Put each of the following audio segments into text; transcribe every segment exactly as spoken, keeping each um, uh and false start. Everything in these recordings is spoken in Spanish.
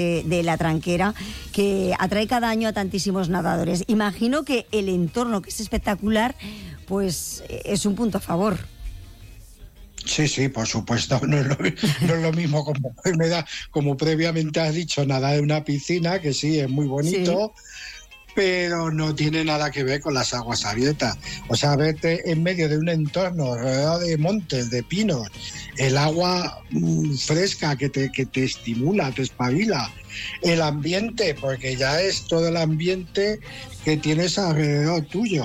de, de la Tranquera, que atrae cada año a tantísimos nadadores. Imagino que el entorno, que es espectacular, pues es un punto a favor. Sí, sí, por supuesto, no es lo, no es lo mismo como, me da, como previamente has dicho, nadar en una piscina, que sí, es muy bonito, sí, pero no tiene nada que ver con las aguas abiertas. O sea, verte en medio de un entorno rodeado de montes, de pinos, el agua mmm, fresca que te, que te estimula, te espabila, el ambiente, porque ya es todo el ambiente que tienes alrededor tuyo.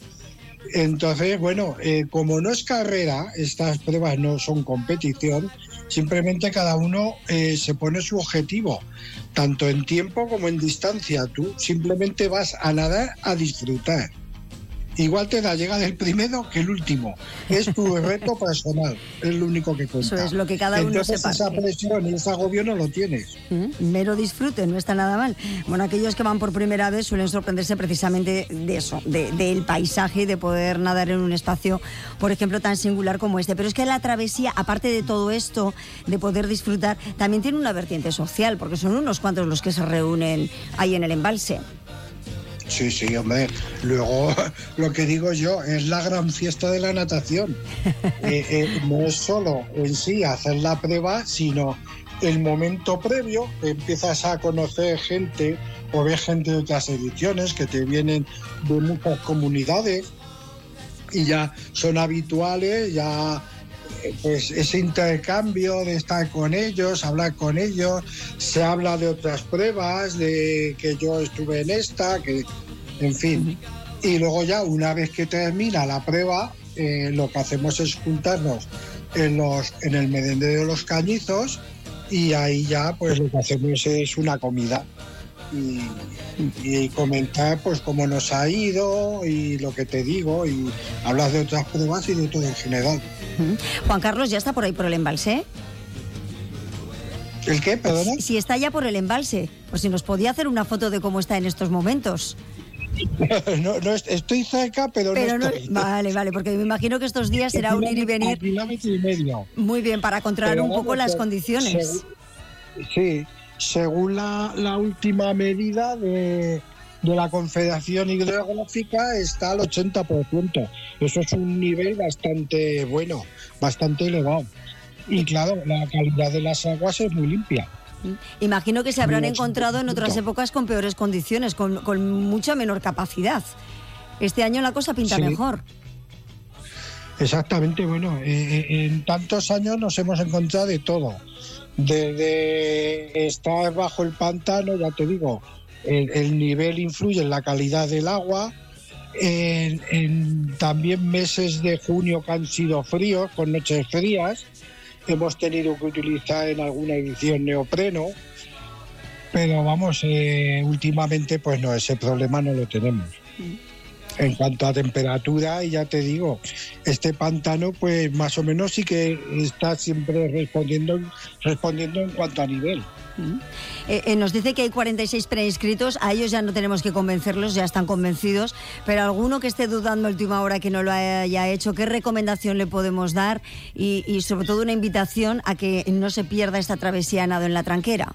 Entonces, bueno, eh, como no es carrera, estas pruebas no son competición, simplemente cada uno eh, se pone su objetivo, tanto en tiempo como en distancia. Tú simplemente vas a nadar a disfrutar. Igual te da llegar el primero que el último. Es tu reto personal, es lo único que cuenta. Eso es lo que cada uno Entonces, sepa. Esa presión y ese agobio no lo tienes. ¿Mm? Mero disfrute, no está nada mal. Bueno, aquellos que van por primera vez suelen sorprenderse precisamente de eso, de, del paisaje, de poder nadar en un espacio, por ejemplo, tan singular como este. Pero es que la travesía, aparte de todo esto, de poder disfrutar, también tiene una vertiente social, porque son unos cuantos los que se reúnen ahí en el embalse. Sí, sí, hombre. Luego, lo que digo yo, es la gran fiesta de la natación. Eh, eh, no es solo en sí hacer la prueba, sino el momento previo, que empiezas a conocer gente o ves gente de otras ediciones que te vienen de muchas comunidades y ya son habituales, ya pues ese intercambio de estar con ellos, hablar con ellos, se habla de otras pruebas, de que yo estuve en esta, que en fin. Y luego ya una vez que termina la prueba, eh, lo que hacemos es juntarnos en los en el merendero de los Cañizos y ahí ya pues lo que hacemos es una comida y, y comentar pues cómo nos ha ido y lo que te digo y hablar de otras pruebas y de todo en general. Juan Carlos, ¿ya está por ahí por el embalse? ¿El qué? ¿Perdona? Si, si está ya por el embalse, pues si nos podía hacer una foto de cómo está en estos momentos. No, no estoy cerca, pero, pero no estoy. No, vale, vale, porque me imagino que estos días será un ir y venir. Kilómetro y medio. Muy bien, para controlar pero un poco vamos, las se, condiciones. Se, sí, según la, la última medida de, de la Confederación Hidrográfica está al ochenta por ciento. Eso es un nivel bastante bueno, bastante elevado. Y claro, la calidad de las aguas es muy limpia. Imagino que se habrán encontrado en otras épocas con peores condiciones, con, con mucha menor capacidad. Este año la cosa pinta sí. mejor. Exactamente, bueno, eh, en tantos años nos hemos encontrado de todo. Desde estar bajo el pantano, ya te digo, el, el nivel influye en la calidad del agua. En, en también meses de junio que han sido fríos, con noches frías. Hemos tenido que utilizar en alguna edición neopreno, pero vamos, eh, últimamente pues no, ese problema no lo tenemos. En cuanto a temperatura, y ya te digo, este pantano pues más o menos sí que está siempre respondiendo, respondiendo en cuanto a nivel. Eh, eh, nos dice que hay cuarenta y seis preinscritos, a ellos ya no tenemos que convencerlos, ya están convencidos, pero alguno que esté dudando a última hora que no lo haya hecho, ¿qué recomendación le podemos dar? Y, y sobre todo una invitación a que no se pierda esta travesía a nado en la Tranquera.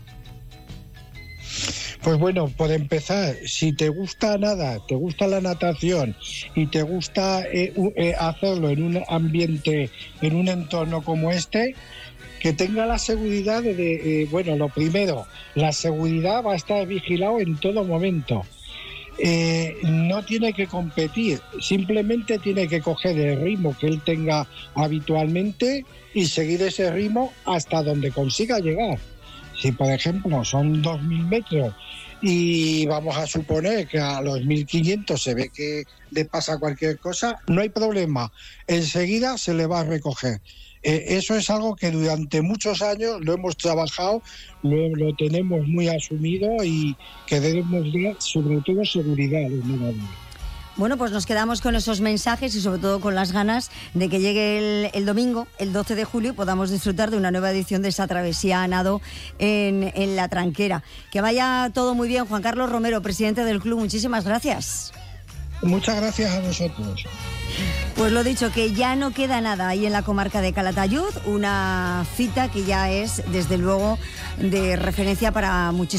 Pues bueno, por empezar, si te gusta nadar, te gusta la natación y te gusta eh, eh, hacerlo en un ambiente, en un entorno como este, que tenga la seguridad de, de eh, bueno, lo primero, la seguridad va a estar vigilado en todo momento. Eh, no tiene que competir, simplemente tiene que coger el ritmo que él tenga habitualmente y seguir ese ritmo hasta donde consiga llegar. Si, por ejemplo, son dos mil metros y vamos a suponer que a los mil quinientos se ve que le pasa cualquier cosa, no hay problema. Enseguida se le va a recoger. Eh, eso es algo que durante muchos años lo hemos trabajado, lo, lo tenemos muy asumido y que debemos dar sobre todo seguridad a los nadadores. Bueno, pues nos quedamos con esos mensajes y sobre todo con las ganas de que llegue el, el domingo, el doce de julio, y podamos disfrutar de una nueva edición de esa travesía a nado en, en la Tranquera. Que vaya todo muy bien. Juan Carlos Romero, presidente del club, muchísimas gracias. Muchas gracias a vosotros. Pues lo dicho, que ya no queda nada ahí en la comarca de Calatayud, una cita que ya es, desde luego, de referencia para muchísimos.